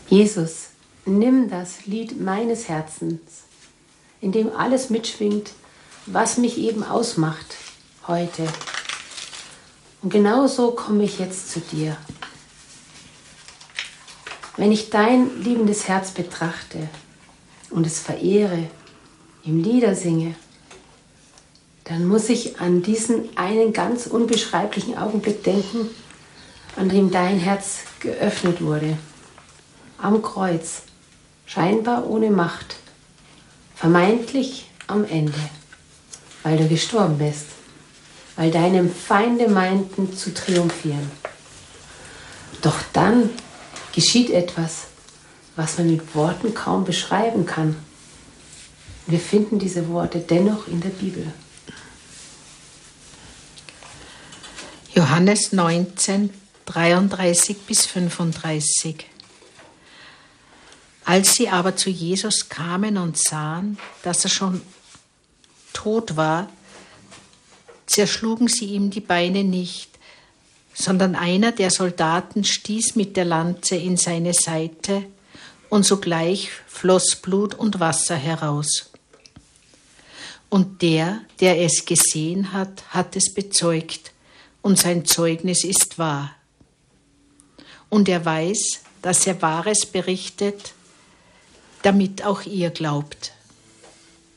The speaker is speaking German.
Jesus, nimm das Lied meines Herzens, in dem alles mitschwingt, was mich eben ausmacht heute. Und genauso komme ich jetzt zu dir. Wenn ich dein liebendes Herz betrachte und es verehre, ihm Lieder singe, dann muss ich an diesen einen ganz unbeschreiblichen Augenblick denken, an dem dein Herz geöffnet wurde. Am Kreuz, scheinbar ohne Macht, vermeintlich am Ende, weil du gestorben bist, weil deine Feinde meinten zu triumphieren. Doch dann geschieht etwas, was man mit Worten kaum beschreiben kann. Wir finden diese Worte dennoch in der Bibel. Johannes 19, 33 bis 35. Als sie aber zu Jesus kamen und sahen, dass er schon tot war, zerschlugen sie ihm die Beine nicht, sondern einer der Soldaten stieß mit der Lanze in seine Seite, und sogleich floss Blut und Wasser heraus. Und der es gesehen hat, hat es bezeugt, und sein Zeugnis ist wahr. Und er weiß, dass er Wahres berichtet, damit auch ihr glaubt.